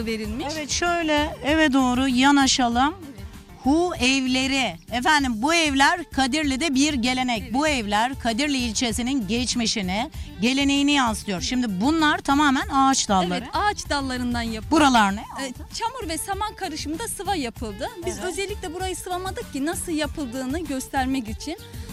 verilmiş. Evet, şöyle eve doğru yanaşalım. Hu evleri. Efendim, bu evler Kadirli'de bir gelenek. Evet. Bu evler Kadirli ilçesinin geçmişini, geleneğini yansıtıyor. Şimdi bunlar tamamen ağaç dalları. Evet, ağaç dallarından yapıldı. Buralar ne? Çamur ve saman karışımında sıva yapıldı. Biz özellikle burayı sıvamadık ki nasıl yapıldığını göstermek için.